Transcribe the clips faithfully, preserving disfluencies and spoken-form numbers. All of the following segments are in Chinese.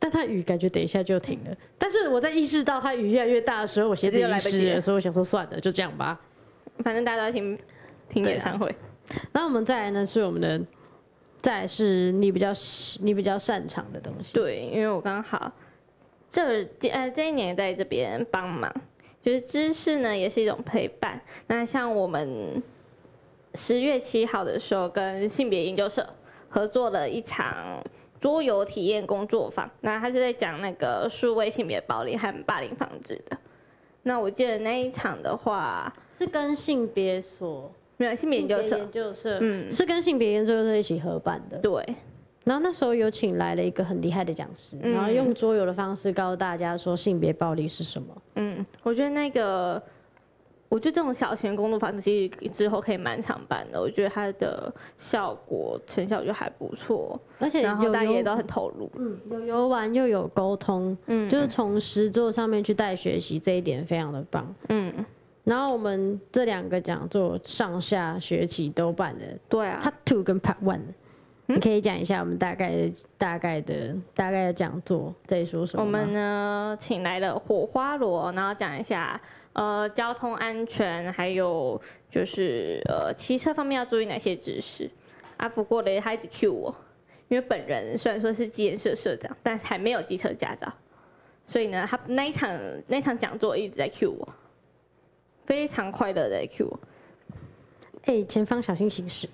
但它雨感觉等一下就停了。但是我在意识到它雨越来越大的时候，我鞋子淋湿了，所以我想说算了，就这样吧。 反正大家都要听听演唱会。 那、啊、我们再来呢是我们的，再来是你比较你比较擅长的东西。 对，因为我刚好这呃这一年在这边帮忙，就是知识呢也是一种陪伴。那像我们十月七号的时候跟性别研究社合作了一场桌游体验工作坊，那他是在讲那个数位性别暴力和霸凌防治的。那我记得那一场的话是跟性别所没有性别研究社， 研究社嗯， 是跟性别研究社一起合办的。 对。 然后那时候有请来了一个很厉害的讲师，嗯、然后用桌游的方式告诉大家说性别暴力是什么。 嗯，我觉得那个，我觉得这种小型工作坊其实之后可以蛮常办的。我觉得它的效果成效就还不错， 而且然后大家也都很投入。 嗯，有游玩又有沟通，嗯，就是从实作上面去带学习，这一点非常的棒。嗯。然后我们这两个讲座上下学期都办了， 对啊 ，Part Two 跟 Part One。你可以讲一下我们大概的、大概的、大概的讲座在说什么吗？ 我们呢，请来了火花罗，然后讲一下呃交通安全，还有就是呃骑车方面要注意哪些知识啊。不过呢，他一直 cue 我，因为本人虽然说是机研社社长，但是还没有机车驾照，所以呢，他那一场那一场讲座一直在 cue 我，非常快乐的在 cue 我。 哎、欸，前方小心行驶。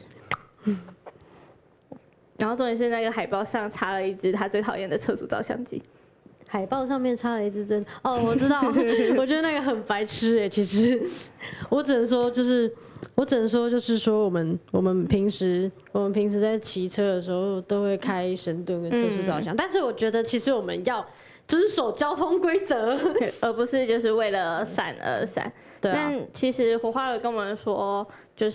然后重点是那个海报上插了一只他最讨厌的测速照相机， 海报上面插了一只针。哦，我知道，我觉得那个很白痴哎。其实我只能说，就是我只能说，就是说我们我们平时我们平时在骑车的时候都会开神盾跟测速照相，嗯、但是我觉得其实我们要遵守交通规则， 而不是就是为了闪而闪。对、啊。但其实火花有跟我们说，就是。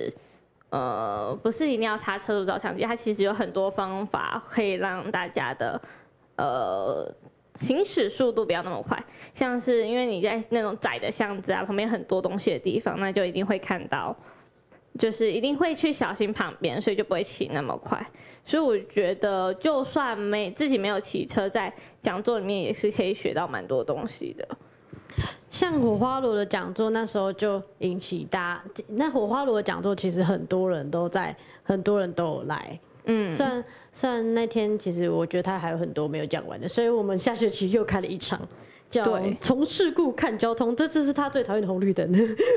呃，不是一定要插测速照相机，它其实有很多方法可以让大家的呃行驶速度不要那么快。像是因为你在那种窄的巷子啊，旁边很多东西的地方，那就一定会看到，就是一定会去小心旁边，所以就不会骑那么快。所以我觉得，就算没自己没有骑车，在讲座里面也是可以学到蛮多东西的。 像火花罗的讲座，那时候就引起大家。那火花罗的讲座其实很多人都在，很多人都有来。嗯，虽然虽然那天其实我觉得他还有很多没有讲完的，所以我们下学期又开了一场，叫“从事故看交通”。这次是他最讨厌的红绿灯。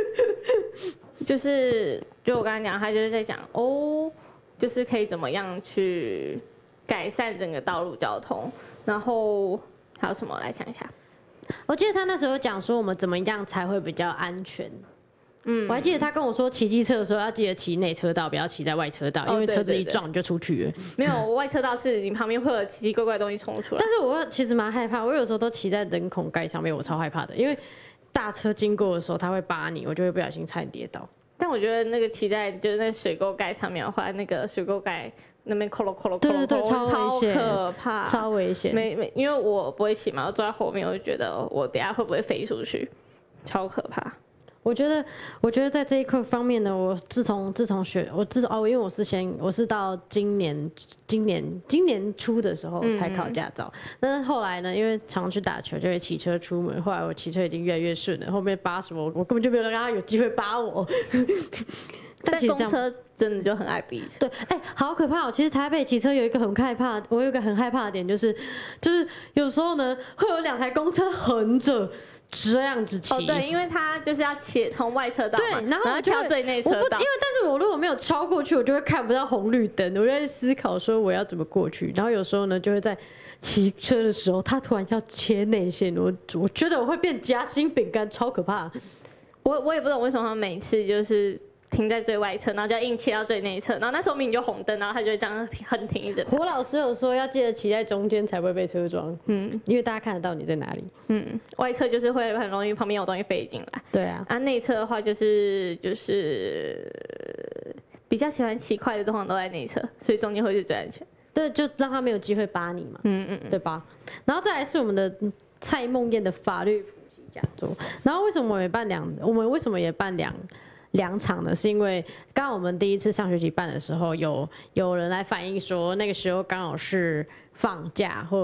就是就我刚才讲，他就是在讲哦，就是可以怎么样去改善整个道路交通，然后还有什么来想一下。 我记得他那时候讲说我们怎么样才会比较安全。嗯，我还记得他跟我说骑机车的时候要记得骑内车道，不要骑在外车道，哦、因为车子一撞就出去了。 对对对没有，外车道是你旁边会有奇奇怪怪的东西冲出来。 但是我其实蛮害怕，我有时候都骑在人孔盖上面，我超害怕的，因为大车经过的时候他会扒你，我就会不小心差点跌倒。 但我觉得那个骑在就是那水沟盖上面的话，那个水沟盖。那边扣了扣了扣了扣，超可怕， 超危险。 没没，因为我不会骑嘛，我坐在后面，我就觉得我等下会不会飞出去，超可怕。 我觉得，我觉得在这一课方面呢，我自从自从学，我自哦，因为我是先我是到今年今年今年初的时候才考驾照，嗯、但是后来呢，因为常去打球，就会骑车出门，后来我骑车已经越来越顺了，后面扒什么，我根本就没有让他有机会扒我。 但公车真的就很爱逼车， 对，哎、欸，好可怕哦！其实台北骑车有一个很害怕，我有一个很害怕的点，就是就是有时候呢，会有两台公车横着这样子骑。 哦，对，因为他就是要切从外车道嘛， 对，然后我跳最内车道。 因为但是我如果没有超过去，我就会看不到红绿灯，我就在思考说我要怎么过去。然后有时候呢，就会在骑车的时候，他突然要切内线，我我觉得我会变夹心饼干，超可怕。 我我也不懂为什么他每次就是停在最外侧，然后就要硬切到最内侧，然后那时候明明就红灯，然后他就会这样横停一整排。 胡老师有说要记得骑在中间才不会被车撞，嗯，因为大家看得到你在哪里。嗯， 外侧就是会很容易旁边有东西飞进来。 对啊， 啊，内侧的话就是就是比较喜欢骑快的，通常都在内侧，所以中间会是最安全。 对，就让他没有机会扒你嘛。嗯嗯，对吧？然后再来是我们的蔡梦燕的法律普及讲座。然后为什么我们也办两？我们为什么也办两？两场呢，是因为刚刚我们第一次上学期办的时候，有有人来反映说，那个时候刚好是放假，或